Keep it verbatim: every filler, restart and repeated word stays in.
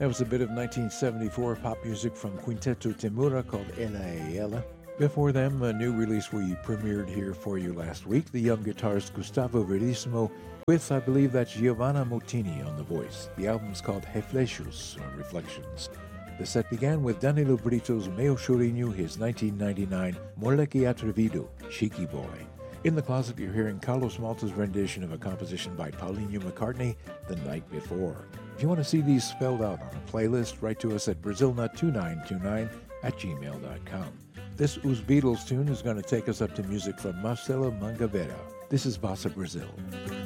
That was a bit of nineteen seventy-four pop music from Quinteto Temura called Ella e Ella. Before them, a new release we premiered here for you last week, the young guitarist Gustavo Verissimo with, I believe that's Giovanna Motini on the voice. The album's called Reflexos, or Reflections. The set began with Danilo Brito's Meu Chorinho, his nineteen ninety-nine Moleque Atrevido, Cheeky Boy. In the closet, you're hearing Carlos Malta's rendition of a composition by Paulinho McCartney, The Night Before. If you want to see these spelled out on a playlist, write to us at brazilna two nine two nine at gmail dot com. This Os Beatles tune is going to take us up to music from Marcelo Mangabeira. This is Bossa Brazil.